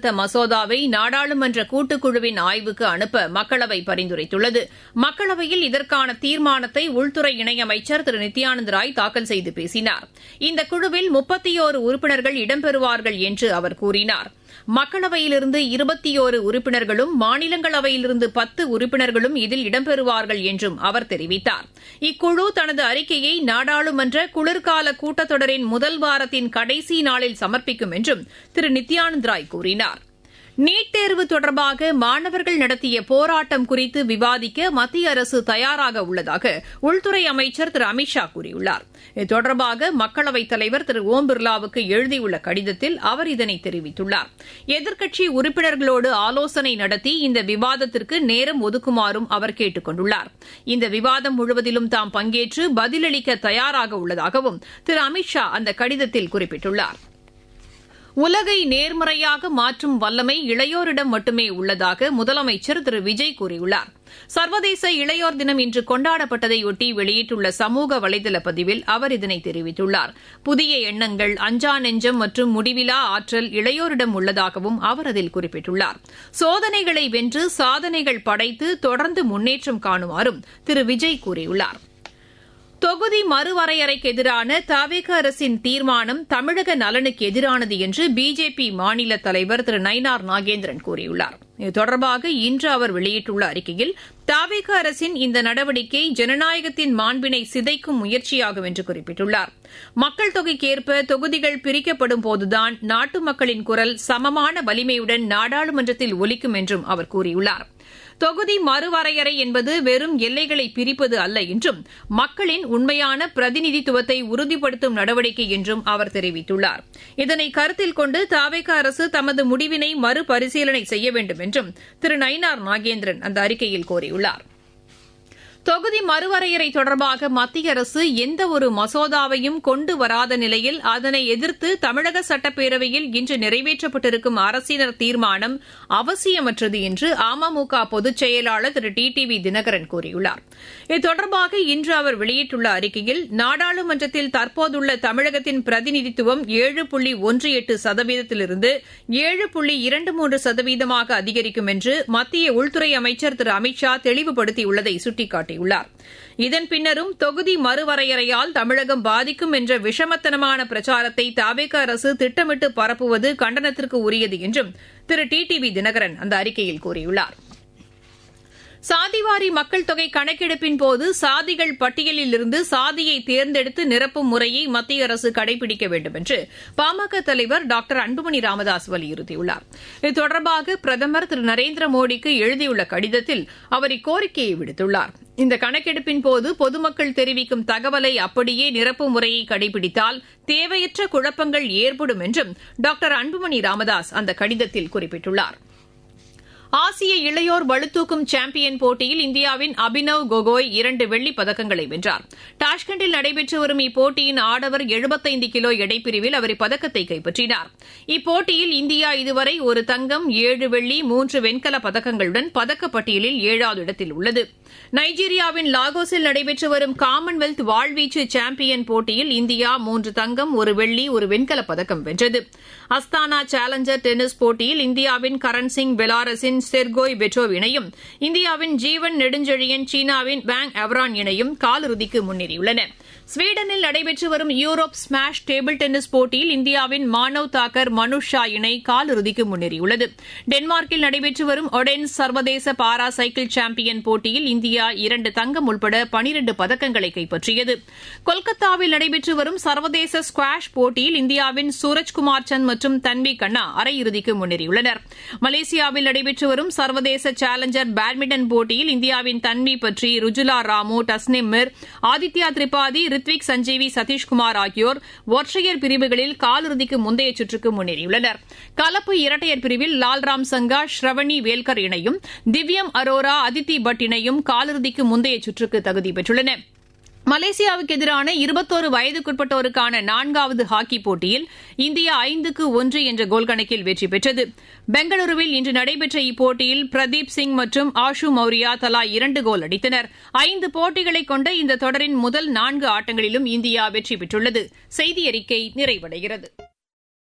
மசோதாவை நாடாளுமன்ற கூட்டுக்குழுவின் ஆய்வுக்கு அனுப்ப மக்களவை பரிந்துரைத்துள்ளது. மக்களவையில் இதற்கான தீர்மானத்தை உள்துறை இணையமைச்சர் திரு நித்யானந்த் ராய் தாக்கல் செய்து பேசினார். இந்த குழுவில் 31 உறுப்பினர்கள் இடம்பெறுவார்கள் என்று அவர் கூறினார். மக்களவையிலிருந்து 21 உறுப்பினர்களும் மாநிலங்களவையிலிருந்து 10 உறுப்பினர்களும் இதில் இடம்பெறுவார்கள் என்றும் அவர் தெரிவித்தார். இக்குழு தனது அறிக்கையை நாடாளுமன்ற குளிர்கால கூட்டத்தொடரின் முதல் வாரத்தின் கடைசி நாளில் சமர்ப்பிக்கும் என்றும் திரு நித்யானந்த் ராய் கூறினார். நீட் தேர்வு தொடர்பாக மாணவர்கள் நடத்திய போராட்டம் குறித்து விவாதிக்க மத்திய அரசு தயாராக உள்ளதாக உள்துறை அமைச்சர் திரு அமித் ஷா கூறியுள்ளார். இது தொடர்பாக மக்களவைத் தலைவர் திரு ஓம் பிர்லாவுக்கு எழுதியுள்ள கடிதத்தில் அவர் இதனை தெரிவித்துள்ளார். எதிர்க்கட்சி உறுப்பினர்களோடு ஆலோசனை நடத்தி இந்த விவாதத்திற்கு நேரம் ஒதுக்குமாறும் அவர் கேட்டுக் கொண்டுள்ளார். இந்த விவாதம் முழுவதிலும் தாம் பங்கேற்று பதிலளிக்க தயாராக உள்ளதாகவும் திரு அமித் ஷா அந்த கடிதத்தில் குறிப்பிட்டுள்ளார். உலகை நேர்மறையாக மாற்றும் வல்லமை இளையோரிடம் மட்டுமே உள்ளதாக முதலமைச்சர் திரு விஜய் கூறியுள்ளார். சர்வதேச இளையோர் தினம் இன்று கொண்டாடப்பட்டதையொட்டி வெளியிட்டுள்ள சமூக வலைதள பதிவில் அவர் இதனை தெரிவித்துள்ளார். புதிய எண்ணங்கள், அஞ்சா நெஞ்சம் மற்றும் முடிவிலா ஆற்றல் இளையோரிடம் உள்ளதாகவும் அவர் அதில் குறிப்பிட்டுள்ளார். சோதனைகளை வென்று சாதனைகள் படைத்து தொடர்ந்து முன்னேற்றம் காணுமாறும் திரு விஜய் கூறியுள்ளார். தொகுதி மறுவரையறைக்கு எதிரான தவிக அரசின் தீர்மானம் தமிழக நலனுக்கு எதிரானது என்று பிஜேபி மாநில தலைவர் திரு நயினார் நாகேந்திரன் கூறியுள்ளார். இது தொடர்பாக இன்று அவர் வெளியிட்டுள்ள அறிக்கையில் தவிக அரசின் இந்த நடவடிக்கை ஜனநாயகத்தின் மாண்பினை சிதைக்கும் முயற்சியாகும் என்று குறிப்பிட்டுள்ளார். மக்கள் தொகைக்கேற்ப தொகுதிகள் பிரிக்கப்படும் போதுதான் நாட்டு மக்களின் குரல் சமமான வலிமையுடன் நாடாளுமன்றத்தில் ஒலிக்கும் என்றும் அவர் கூறியுள்ளார். தொகுதி மறுவரையறை என்பது வெறும் எல்லைகளை பிரிப்பது அல்ல என்றும் மக்களின் உண்மையான பிரதிநிதித்துவத்தை உறுதிப்படுத்தும் நடவடிக்கை என்றும் அவர் தெரிவித்துள்ளார். இதனை கருத்தில் கொண்டு தவிக அரசு தமது முடிவினை மறுபரிசீலனை செய்ய வேண்டும் என்றும் திரு நயினார் நாகேந்திரன் அந்த அறிக்கையில் கோரியுள்ளார். தொகுதி மறுவரையறை தொடர்பாக மத்திய அரசு எந்தவொரு மசோதாவையும் கொண்டு வராத நிலையில் அதனை எதிர்த்து தமிழக சட்டப்பேரவையில் இன்று நிறைவேற்றப்பட்டிருக்கும் அரசினர் தீர்மானம் அவசியமற்றது என்று அமமுக பொதுச் செயலாளர் திரு டிடிவி தினகரன் கூறியுள்ளார். இது தொடர்பாக இன்று அவர் வெளியிட்டுள்ள அறிக்கையில் நாடாளுமன்றத்தில் தற்போதுள்ள தமிழகத்தின் பிரதிநிதித்துவம் 7.18%லிருந்து 7.23%ஆக அதிகரிக்கும் என்று மத்திய உள்துறை அமைச்சர் திரு அமித் ஷா தெளிவுபடுத்தியுள்ளதை சுட்டிக்காட்டியுள்ளார். இதன் பின்னரும் தொகுதி மறுவரையறையால் தமிழகம் பாதிக்கும் என்ற விஷமத்தனமான பிரச்சாரத்தை தவிக அரசு திட்டமிட்டு பரப்புவது கண்டனத்திற்கு உரியது என்றும் திரு டிடிவி தினகரன் அந்த அறிக்கையில் கூறியுள்ளார். சாதிவாரி மக்கள் தொகை கணக்கெடுப்பின் போது சாதிகள் பட்டியலில் இருந்து சாதியை தேர்ந்தெடுத்து நிரப்பும் முறையை மத்திய அரசு கடைபிடிக்க வேண்டும் என்று பாமக தலைவர் டாக்டர் அன்புமணி ராமதாஸ் வலியுறுத்தியுள்ளார். இது தொடர்பாக பிரதமர் திரு நரேந்திர மோடிக்கு எழுதியுள்ள கடிதத்தில் அவர் இக்கோரிக்கையை விடுத்துள்ளார். இந்த கணக்கெடுப்பின் போது பொதுமக்கள் தெரிவிக்கும் தகவலை அப்படியே நிரப்பும் முறையை கடைபிடித்தால் தேவையற்ற குழப்பங்கள் ஏற்படும் என்றும் டாக்டர் அன்புமணி ராமதாஸ் அந்த கடிதத்தில் குறிப்பிட்டுள்ளார். ஆசிய இளையோர் பளுதூக்கும் சாம்பியன் போட்டியில் இந்தியாவின் அபினவ் கோகோய் 2 வெள்ளிப் பதக்கங்களை வென்றார். டாஷ்கண்டில் நடைபெற்று வரும் இப்போட்டியின் ஆடவர் 75 கிலோ எடைப்பிரிவில் அவர் இப்பதக்கத்தை கைப்பற்றினார். இப்போட்டியில் இந்தியா இதுவரை 1 தங்கம், 7 வெள்ளி, 3 வெண்கலப் பதக்கங்களுடன் பதக்கப்பட்டியலில் 7வது இடத்தில் உள்ளது. நைஜீரியாவின் லாகோஸில் நடைபெற்று வரும் காமன்வெல்த் வாழ்வீச்சு சாம்பியன் போட்டியில் இந்தியா 3 தங்கம், 1 வெள்ளி, 1 வெண்கலப் பதக்கம் வென்றது. அஸ்தானா சேலஞ்சர் டென்னிஸ் போட்டியில் இந்தியாவின் கரண் சிங் பெலாரஸின் செர்கோய் பெட்ரோவ் இணையும், இந்தியாவின் ஜீவன் நெடுஞ்செழியன் சீனாவின் வாங் எவரான் இணையும் காலிறுதிக்கு முன்னேறியுள்ளன. ஸ்வீடனில் நடைபெற்று வரும் யூரோப் ஸ்மாஷ் டேபிள் டென்னிஸ் போட்டியில் இந்தியாவின் மானவ் தாக்கர் மனுஷ் ஷா இணை காலிறுதிக்கு முன்னேறியுள்ளது. டென்மார்க்கில் நடைபெற்று வரும் ஒடென்ஸ் சர்வதேச பாரா சைக்கிள் சாம்பியன் போட்டியில் இந்தியா 2 தங்கம் உட்பட 12 பதக்கங்களை கைப்பற்றியது. கொல்கத்தாவில் நடைபெற்று வரும் சர்வதேச ஸ்குவாஷ் போட்டியில் இந்தியாவின் சூரஜ்குமார் சந்த் மற்றும் தன்வி கண்ணா அரையிறுதிக்கு முன்னேறியுள்ளனர். மலேசியாவில் நடைபெற்று வரும் சர்வதேச சேலஞ்சர் பேட்மிண்டன் போட்டியில் இந்தியாவின் தன்வி பட்ரி, ருஜுலா ராமு, டஸ்னிம் மிர், ஆதித்யா திரிபாதி, ரித்விக் சஞ்சீவி, சதீஷ்குமார் ஆகியோர் ஒற்றையர் பிரிவுகளில் காலிறுதிக்கு முந்தைய சுற்றுக்கு முன்னேறியுள்ளனர். கலப்பு இரட்டையர் பிரிவில் லால்ராம் சங்கா, ஸ்ரவணி வேல்கர் இணையும், திவ்யம் அரோரா, அதித்தி பட் இணையும் காலிறுதிக்கு முந்தைய சுற்றுக்கு தகுதி பெற்றுள்ளன. மலேசியாவுக்கு எதிரான 21 வயதுக்குட்பட்டோருக்கான 4வது ஹாக்கி போட்டியில் இந்தியா 5-1 என்ற கோல் கணக்கில் வெற்றி பெற்றது. பெங்களூருவில் இன்று நடைபெற்ற இப்போட்டியில் பிரதீப் சிங் மற்றும் ஆஷு மௌரியா தலா 2 கோல் அடித்தனர். 5 போட்டிகளை கொண்ட இந்த தொடரின் முதல் 4 ஆட்டங்களிலும் இந்தியா வெற்றி பெற்றுள்ளது. செய்தி அறிக்கை நிறைவடைகிறது.